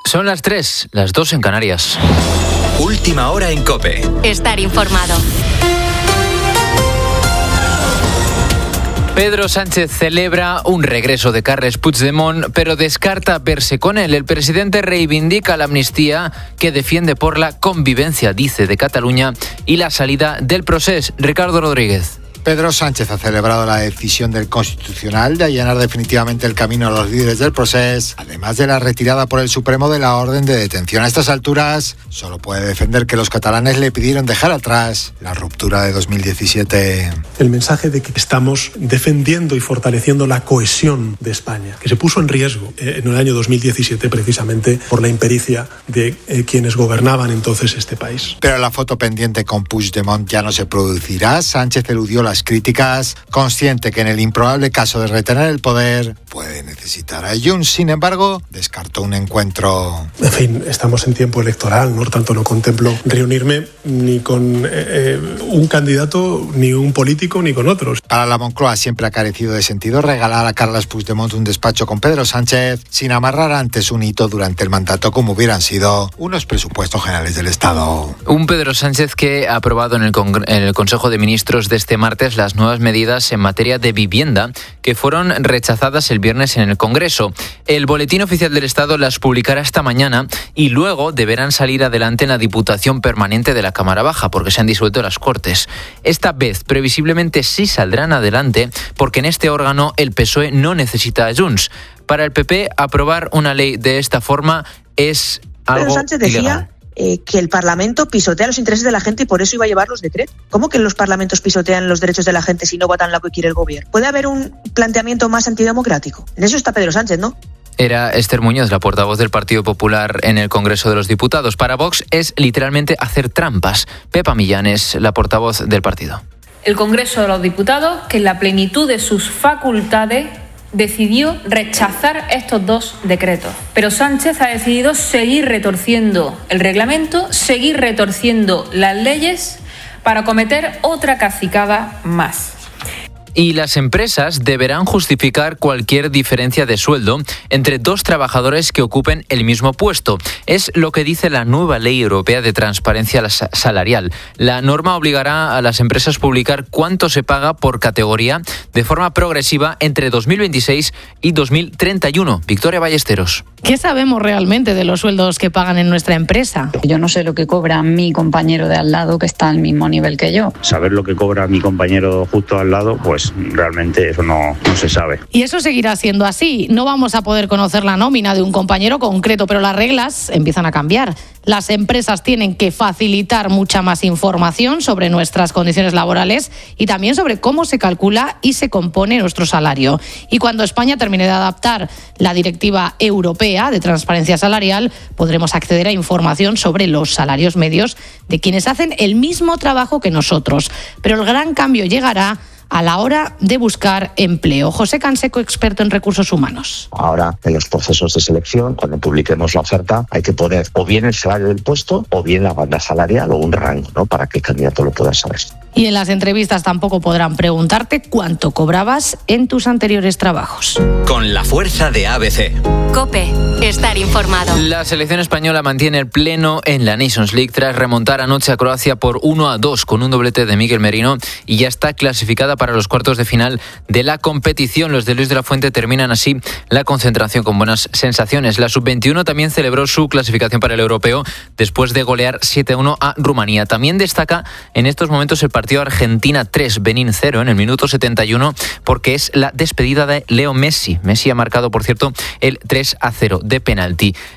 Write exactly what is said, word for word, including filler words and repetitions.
Son las tres, las dos en Canarias. Última hora en COPE. Estar informado. Pedro Sánchez celebra un regreso de Carles Puigdemont, pero descarta verse con él. El presidente reivindica la amnistía que defiende por la convivencia, dice, de Cataluña y la salida del procés. Ricardo Rodríguez. Pedro Sánchez ha celebrado la decisión del Constitucional de allanar definitivamente el camino a los líderes del procés, además de la retirada por el Supremo de la orden de detención. A estas alturas, solo puede defender que los catalanes le pidieron dejar atrás la ruptura de dos mil diecisiete. El mensaje de que estamos defendiendo y fortaleciendo la cohesión de España, que se puso en riesgo en el año dos mil diecisiete precisamente por la impericia de eh, quienes gobernaban entonces este país. Pero la foto pendiente con Puigdemont ya no se producirá. Sánchez eludió las críticas, consciente que en el improbable caso de retener el poder puede necesitar a Junts. Sin embargo, descartó un encuentro. En fin, estamos en tiempo electoral, por tanto no contemplo reunirme ni con eh, un candidato, ni un político, ni con otros. Para la Moncloa siempre ha carecido de sentido regalar a Carles Puigdemont un despacho con Pedro Sánchez sin amarrar antes un hito durante el mandato como hubieran sido unos presupuestos generales del Estado. Un Pedro Sánchez que ha aprobado en el, Congre- en el Consejo de Ministros de este martes las nuevas medidas en materia de vivienda que fueron rechazadas el viernes en el Congreso. El Boletín Oficial del Estado las publicará esta mañana y luego deberán salir adelante en la Diputación Permanente de la Cámara Baja porque se han disuelto las Cortes. Esta vez, previsiblemente, sí saldrán adelante porque en este órgano el P S O E no necesita a Junts. Para el P P, aprobar una ley de esta forma es algo Pedro Sánchez decía ilegal. Eh, que el Parlamento pisotea los intereses de la gente y por eso iba a llevar los decretos. ¿Cómo que los parlamentos pisotean los derechos de la gente si no votan lo que quiere el gobierno? ¿Puede haber un planteamiento más antidemocrático? En eso está Pedro Sánchez, ¿no? Era Esther Muñoz, la portavoz del Partido Popular en el Congreso de los Diputados. Para Vox es literalmente hacer trampas. Pepa Millán es la portavoz del partido. El Congreso de los Diputados, que en la plenitud de sus facultades decidió rechazar estos dos decretos. Pero Sánchez ha decidido seguir retorciendo el reglamento, seguir retorciendo las leyes para cometer otra cacicada más. Y las empresas deberán justificar cualquier diferencia de sueldo entre dos trabajadores que ocupen el mismo puesto. Es lo que dice la nueva Ley Europea de Transparencia Salarial. La norma obligará a las empresas a publicar cuánto se paga por categoría de forma progresiva entre dos mil veintiséis y dos mil treinta y uno. Victoria Ballesteros. ¿Qué sabemos realmente de los sueldos que pagan en nuestra empresa? Yo no sé lo que cobra mi compañero de al lado que está al mismo nivel que yo. Saber lo que cobra mi compañero justo al lado, pues realmente eso no, no se sabe. Y eso seguirá siendo así. No vamos a poder conocer la nómina de un compañero concreto, pero las reglas empiezan a cambiar. Las empresas tienen que facilitar mucha más información sobre nuestras condiciones laborales y también sobre cómo se calcula y se compone nuestro salario. Y cuando España termine de adaptar la Directiva Europea de Transparencia Salarial, podremos acceder a información sobre los salarios medios de quienes hacen el mismo trabajo que nosotros. Pero el gran cambio llegará a la hora de buscar empleo. José Canseco, experto en recursos humanos. Ahora, en los procesos de selección, cuando publiquemos la oferta, hay que poner o bien el salario del puesto o bien la banda salarial o un rango, ¿no?, para que el candidato lo pueda saber. Y en las entrevistas tampoco podrán preguntarte cuánto cobrabas en tus anteriores trabajos. Con la fuerza de A B C. COPE. Estar informado. La selección española mantiene el pleno en la Nations League tras remontar anoche a Croacia por uno a dos con un doblete de Miguel Merino y ya está clasificada para los cuartos de final de la competición. Los de Luis de la Fuente terminan así la concentración con buenas sensaciones. La sub veintiuno también celebró su clasificación para el europeo después de golear siete a uno a Rumanía. También destaca en estos momentos el partido Argentina tres, Benín cero en el minuto setenta y uno porque es la despedida de Leo Messi. Messi ha marcado, por cierto, el tres a cero de penalti.